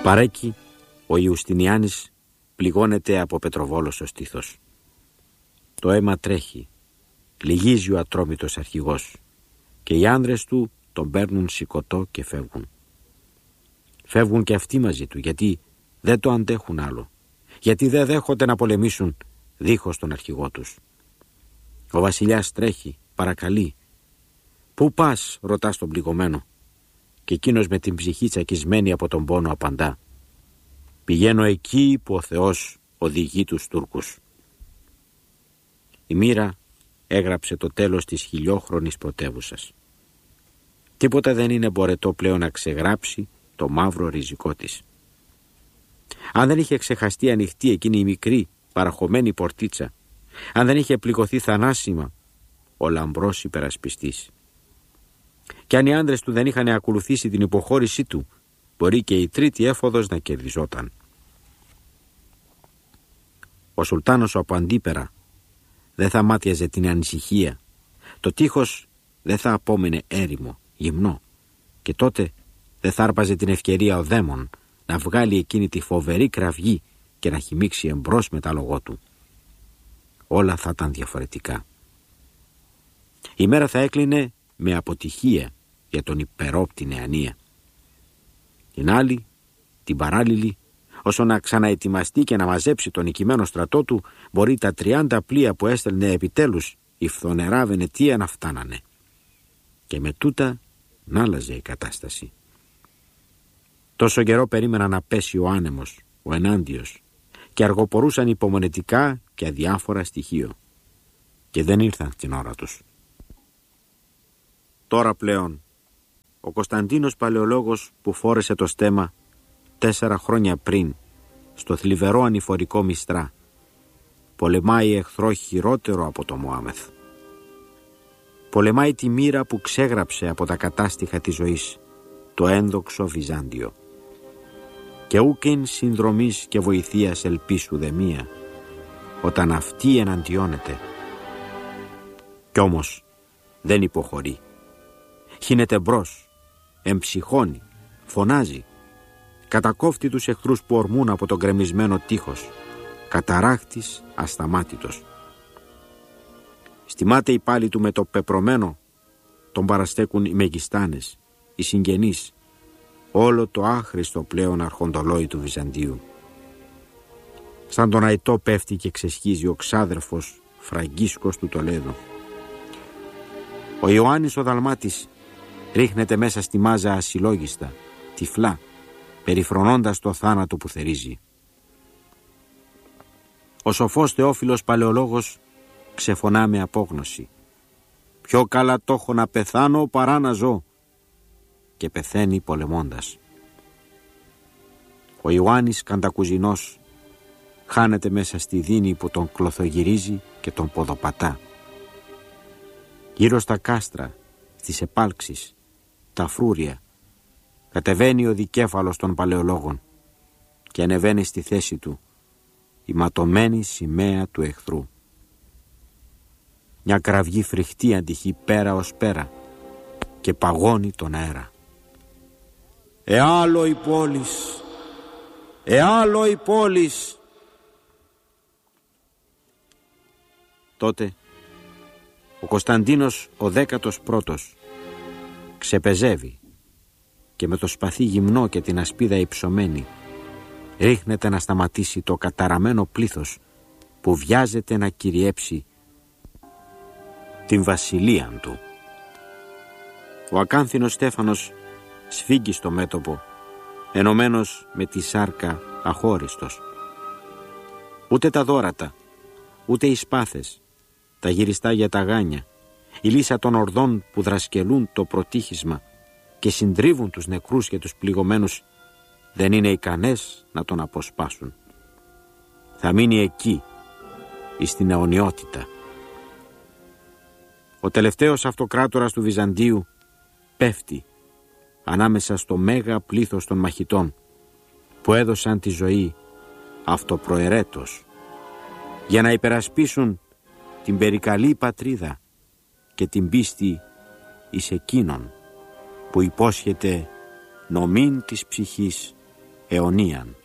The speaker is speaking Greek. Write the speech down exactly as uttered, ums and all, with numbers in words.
Παρέκει, ο Ιουστινιάνης πληγώνεται από πετροβόλο στο στήθος. Το αίμα τρέχει, λυγίζει ο ατρόμητος αρχηγός και οι άνδρες του τον παίρνουν σηκωτό και φεύγουν. Φεύγουν και αυτοί μαζί του, γιατί δεν το αντέχουν άλλο, γιατί δεν δέχονται να πολεμήσουν δίχως τον αρχηγό τους. Ο βασιλιάς τρέχει, παρακαλεί. «Πού πας?» ρωτά στον πληγωμένο, και εκείνος με την ψυχή τσακισμένη από τον πόνο απαντά: «Πηγαίνω εκεί που ο Θεός οδηγεί τους Τούρκους». Η μοίρα έγραψε το τέλος της χιλιόχρονης πρωτεύουσας. Τίποτα δεν είναι μπορετό πλέον να ξεγράψει το μαύρο ριζικό της. Αν δεν είχε ξεχαστεί ανοιχτή εκείνη η μικρή παραχωμένη πορτίτσα, αν δεν είχε πληγωθεί θανάσιμα ο λαμπρός υπερασπιστής, και αν οι άντρες του δεν είχαν ακολουθήσει την υποχώρησή του, μπορεί και η τρίτη έφοδος να κερδιζόταν. Ο Σουλτάνος από αντίπερα δεν θα μάτιαζε την ανησυχία. Το τείχος δεν θα απόμενε έρημο, γυμνό, και τότε δεν θα άρπαζε την ευκαιρία ο δαίμον να βγάλει εκείνη τη φοβερή κραυγή και να χυμίξει εμπρός με τα λογό του. Όλα θα ήταν διαφορετικά. Η μέρα θα έκλεινε με αποτυχία για τον υπερόπτη νεανία. Την άλλη, την παράλληλη, όσο να ξαναετοιμαστεί και να μαζέψει τον νικημένο στρατό του, μπορεί τα τριάντα πλοία που έστελνε επιτέλους η φθονερά Βενετία να φτάνανε. Και με τούτα να άλλαζε η κατάσταση. Τόσο καιρό περίμεναν να πέσει ο άνεμος, ο ενάντιος, και αργοπορούσαν υπομονετικά και αδιάφορα στοιχείο. Και δεν ήρθαν την ώρα τους. Τώρα πλέον, ο Κωνσταντίνος Παλαιολόγος που φόρεσε το στέμμα τέσσερα χρόνια πριν στο θλιβερό ανηφορικό Μιστρά, πολεμάει εχθρό χειρότερο από το Μωάμεθ. Πολεμάει τη μοίρα που ξέγραψε από τα κατάστιχα της ζωής το ένδοξο Βυζάντιο. Και ούκεν συνδρομής και βοηθείας ελπίσου δε μία, όταν αυτή εναντιώνεται. Κι όμως δεν υποχωρεί. Χύνεται μπρος, εμψυχώνει, φωνάζει, κατακόφτει τους εχθρούς που ορμούν από τον γκρεμισμένο τείχος, καταράχτης ασταμάτητος. Στη μάταιη πάλη του με το πεπρωμένο τον παραστέκουν οι μεγιστάνες, οι συγγενείς, όλο το άχρηστο πλέον αρχοντολόι του Βυζαντίου. Σαν τον αητό πέφτει και ξεσχίζει ο ξάδερφος Φραγκίσκος του Τολέδου. Ο Ιωάννης ο Δαλμάτης ρίχνεται μέσα στη μάζα ασυλλόγιστα, τυφλά, περιφρονώντας το θάνατο που θερίζει. Ο σοφός Θεόφιλος Παλαιολόγος ξεφωνά με απόγνωση: «Πιο καλά το έχω να πεθάνω παρά να ζω», και πεθαίνει πολεμώντας. Ο Ιωάννης Καντακουζινός χάνεται μέσα στη δίνη που τον κλωθογυρίζει και τον ποδοπατά. Γύρω στα κάστρα, στις επάλξεις, τα φρούρια, κατεβαίνει ο δικέφαλος των παλαιολόγων και ανεβαίνει στη θέση του η ματωμένη σημαία του εχθρού. Μια κραυγή φρικτή αντυχεί πέρα ως πέρα και παγώνει τον αέρα. «Εάλλο η πόλης! Εάλλο η πόλης!» Τότε ο Κωνσταντίνος ο δέκατος πρώτος ξεπεζεύει και με το σπαθί γυμνό και την ασπίδα υψωμένη ρίχνεται να σταματήσει το καταραμένο πλήθος που βιάζεται να κυριέψει την βασιλεία του. Ο ακάνθινος Στέφανος σφίγγει στο μέτωπο, ενωμένος με τη σάρκα αχώριστος. Ούτε τα δώρατα, ούτε οι σπάθες, τα γυριστά για τα γάνια, η λύσα των ορδών που δρασκελούν το προτύχισμα και συντρίβουν τους νεκρούς και τους πληγωμένους, δεν είναι ικανές να τον αποσπάσουν. Θα μείνει εκεί, εις την αιωνιότητα. Ο τελευταίος αυτοκράτορας του Βυζαντίου πέφτει ανάμεσα στο μέγα πλήθος των μαχητών που έδωσαν τη ζωή αυτοπροαιρέτως για να υπερασπίσουν την περικαλή πατρίδα και την πίστη εις εκείνον που υπόσχεται νομήν της ψυχής αιωνίαν.